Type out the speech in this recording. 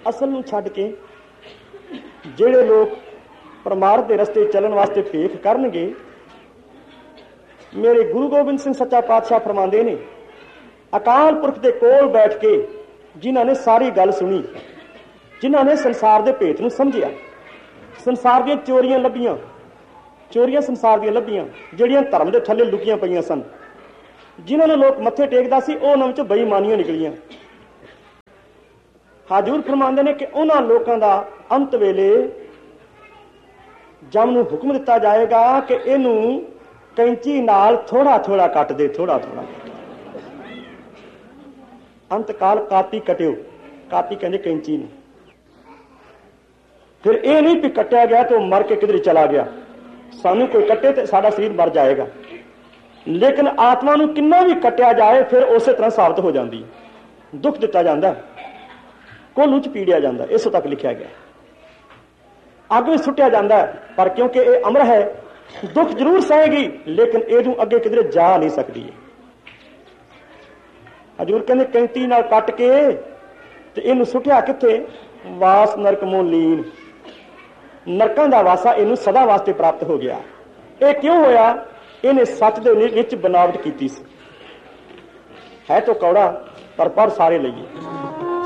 ਅਸਲ ਨੂੰ ਛੱਡ ਕੇ ਜਿਹੜੇ ਲੋਕ ਪਰਮਾਰਥ ਦੇ ਰਸਤੇ ਚੱਲਣ ਵਾਸਤੇ ਭੇਖ ਕਰਨਗੇ, ਮੇਰੇ ਗੁਰੂ ਗੋਬਿੰਦ ਸਿੰਘ ਸੱਚਾ ਪਾਤਸ਼ਾਹ ਫਰਮਾਉਂਦੇ ਨੇ, ਅਕਾਲ ਪੁਰਖ ਦੇ ਕੋਲ ਬੈਠ ਕੇ ਜਿਨ੍ਹਾਂ ਨੇ ਸਾਰੀ ਗੱਲ ਸੁਣੀ, ਜਿਨ੍ਹਾਂ ਨੇ ਸੰਸਾਰ ਦੇ ਭੇਤ ਨੂੰ ਸਮਝਿਆ, ਸੰਸਾਰ ਦੀਆਂ ਚੋਰੀਆਂ ਲੱਭੀਆਂ, ਚੋਰੀਆਂ ਸੰਸਾਰ ਦੀਆਂ ਲੱਭੀਆਂ ਜਿਹੜੀਆਂ ਧਰਮ ਦੇ ਥੱਲੇ ਲੁਕੀਆਂ ਪਈਆਂ ਸਨ, ਜਿਨ੍ਹਾਂ ਨੂੰ ਲੋਕ ਮੱਥੇ ਟੇਕਦਾ ਸੀ, ਉਹਨਾਂ ਵਿੱਚੋਂ ਬੇਈਮਾਨੀਆਂ ਨਿਕਲੀਆਂ। ਹਜ਼ੂਰ ਫਰਮਾਉਂਦੇ ਨੇ ਕਿ ਉਹਨਾਂ ਲੋਕਾਂ ਦਾ ਅੰਤ ਵੇਲੇ ਜਮ ਨੂੰ ਹੁਕਮ ਦਿੱਤਾ ਜਾਏਗਾ ਕਿ ਇਹਨੂੰ ਕੈਂਚੀ ਨਾਲ ਥੋੜਾ ਥੋੜਾ ਕੱਟ ਦੇ, ਥੋੜਾ ਥੋੜਾ। ਅੰਤਕਾਲ ਕਾਤੀ ਕਟਿਓ, ਕਾਤੀ ਕਹਿੰਦੇ ਕੈਂਚੀ ਨੂੰ। ਫਿਰ ਇਹ ਨਹੀਂ ਵੀ ਕੱਟਿਆ ਗਿਆ ਤੇ ਉਹ ਮਰ ਕੇ ਕਿਧਰੇ ਚਲਾ ਗਿਆ, ਸਾਨੂੰ ਕੋਈ ਕੱਟੇ ਤੇ ਸਾਡਾ ਸਰੀਰ ਮਰ ਜਾਏਗਾ, ਲੇਕਿਨ ਆਤਮਾ ਨੂੰ ਕਿੰਨਾ ਵੀ ਕੱਟਿਆ ਜਾਏ ਫਿਰ ਉਸੇ ਤਰ੍ਹਾਂ ਸਾਬਤ ਹੋ ਜਾਂਦੀ ਹੈ। ਦੁੱਖ ਦਿੱਤਾ ਜਾਂਦਾ, ਕੋਲੂ ਚ ਪੀੜਿਆ ਜਾਂਦਾ, ਇਸੋਂ ਤੱਕ ਲਿਖਿਆ ਗਿਆ। ਅੱਗ ਵਿੱਚ ਸੁੱਟਿਆ ਜਾਂਦਾ, ਪਰ ਕਿਉਂਕਿ ਇਹ ਅਮਰ ਹੈ, ਦੁੱਖ ਜ਼ਰੂਰ ਸਹੇਗੀ, ਲੇਕਿਨ ਇਹਨੂੰ ਅੱਗੇ ਕਿਧਰੇ ਜਾ ਨਹੀਂ ਸਕਦੀ। ਹਜ਼ੂਰ ਕਹਿੰਦੇ ਕੈਂਤੀ ਨਾਲ ਕੱਟ ਕੇ ਤੇ ਇਹਨੂੰ ਸੁੱਟਿਆ ਕਿੱਥੇ? ਵਾਸ ਨਰਕ ਮੋਹ ਲੀਨ, ਨਰਕਾਂ ਦਾ ਵਾਸਾ ਇਹਨੂੰ ਸਦਾ ਵਾਸਤੇ ਪ੍ਰਾਪਤ ਹੋ ਗਿਆ। ਇਹ ਕਿਉਂ ਹੋਇਆ? ਇਹਨੇ ਸੱਚ ਦੇ ਵਿੱਚ ਬਨਾਵਟ ਕੀਤੀ ਸੀ। ਹੈ ਤਾਂ ਕੌੜਾ ਪਰ ਸਾਰੇ ਲਈਏ।